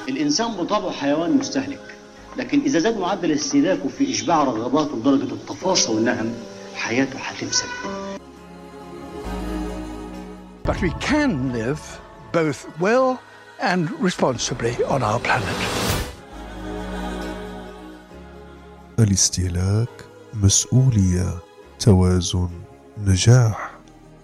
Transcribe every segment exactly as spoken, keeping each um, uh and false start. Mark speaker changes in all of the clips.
Speaker 1: الإنسان بطبعه حيوان مستهلك، لكن إذا زاد معدل استهلاكه في إشباع رغباته لدرجة التفاصيل والنهم حياته هتفسد.
Speaker 2: But we can live both well and responsibly on our planet.
Speaker 3: الاستهلاك مسؤولية، توازن نجاح.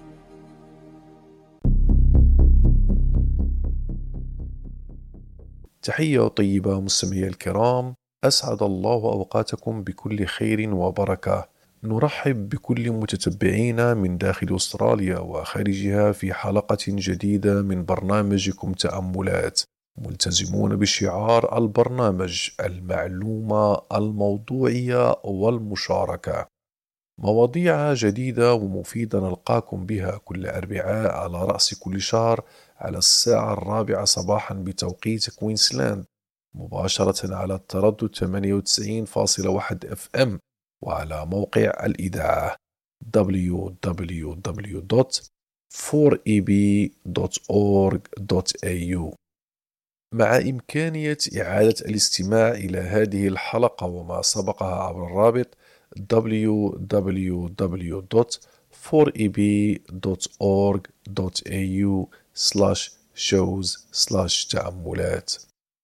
Speaker 4: تحية طيبة مستمعي الكرام، أسعد الله أوقاتكم بكل خير وبركة. نرحب بكل متتبعينا من داخل أستراليا وخارجها في حلقة جديدة من برنامجكم تأملات، ملتزمون بشعار البرنامج المعلومة الموضوعية والمشاركة. مواضيع جديدة ومفيدة نلقاكم بها كل أربعاء على رأس كل شهر على الساعة الرابعة صباحا بتوقيت كوينسلاند، مباشرة على التردد ثمانية وتسعين فاصلة واحد اف ام وعلى موقع الإذاعة دبليو دبليو دبليو دوت فور إي بي دوت أورغ دوت إيه يو. مع إمكانية إعادة الاستماع إلى هذه الحلقة وما سبقها عبر الرابط دبليو دبليو دبليو دوت فور إي بي دوت أورغ دوت إيه يو سلاش شوز سلاش تأملات.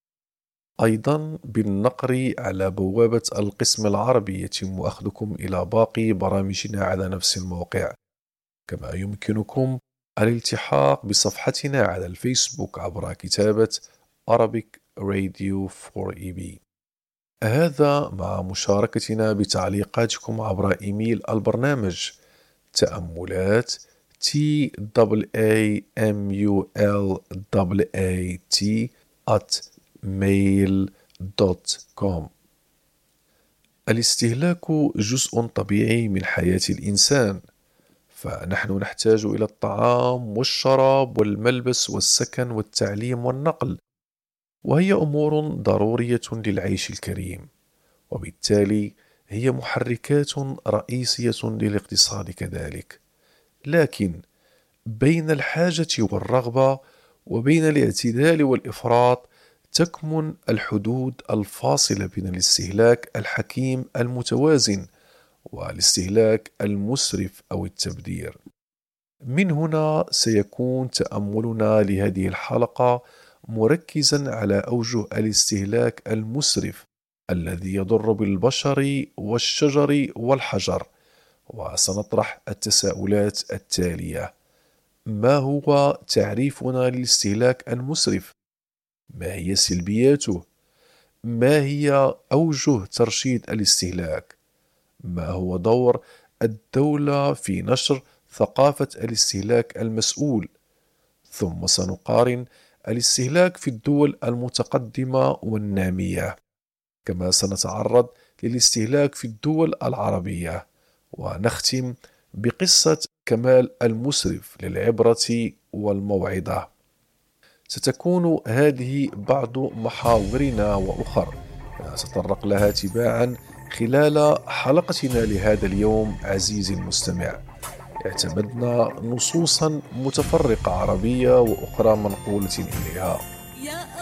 Speaker 4: أيضا بالنقر على بوابة القسم العربي يتم أخذكم إلى باقي برامجنا على نفس الموقع، كما يمكنكم الالتحاق بصفحتنا على الفيسبوك عبر كتابة Arabic Radio فور إي بي. هذا مع مشاركتنا بتعليقاتكم عبر إيميل البرنامج تأملات تي إيه إم يو إل إيه إيه تي at mail دوت كوم. الاستهلاك جزء طبيعي من حياة الإنسان، فنحن نحتاج إلى الطعام والشراب والملبس والسكن والتعليم والنقل، وهي أمور ضرورية للعيش الكريم، وبالتالي هي محركات رئيسية للاقتصاد كذلك. لكن بين الحاجة والرغبة وبين الاعتدال والإفراط تكمن الحدود الفاصلة بين الاستهلاك الحكيم المتوازن والاستهلاك المسرف أو التبذير. من هنا سيكون تأملنا لهذه الحلقة مركزا على أوجه الاستهلاك المسرف الذي يضر بالبشر والشجر والحجر، وسنطرح التساؤلات التالية: ما هو تعريفنا للاستهلاك المسرف؟ ما هي سلبياته؟ ما هي أوجه ترشيد الاستهلاك؟ ما هو دور الدولة في نشر ثقافة الاستهلاك المسؤول؟ ثم سنقارن الاستهلاك في الدول المتقدمة والنامية، كما سنتعرض للاستهلاك في الدول العربية، ونختم بقصة كمال المسرف للعبرة والموعظة. ستكون هذه بعض محاورنا وأخر نتطرق لها تباعا خلال حلقتنا لهذا اليوم. عزيزي المستمع، اعتمدنا نصوصا متفرقة عربية وأخرى منقولة إليها،